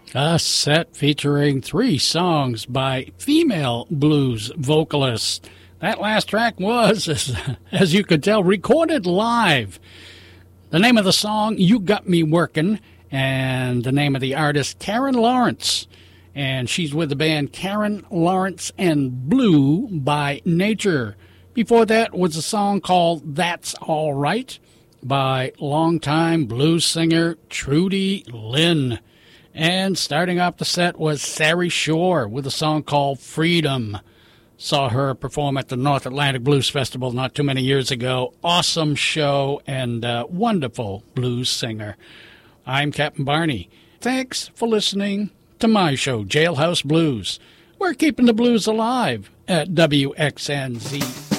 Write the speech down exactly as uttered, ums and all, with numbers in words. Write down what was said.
A set featuring three songs by female blues vocalists. That last track was, as, as you could tell, recorded live. The name of the song, You Got Me Workin', and the name of the artist, Karen Lawrence. And she's with the band Karen Lawrence and Blue by Nature. Before that was a song called That's All Right by longtime blues singer Trudy Lynn. And starting off the set was Sari Shore with a song called Freedom. Saw her perform at the North Atlantic Blues Festival not too many years ago. Awesome show and uh, wonderful blues singer. I'm Captain Barney. Thanks for listening to my show, Jailhouse Blues. We're keeping the blues alive at W X N Z.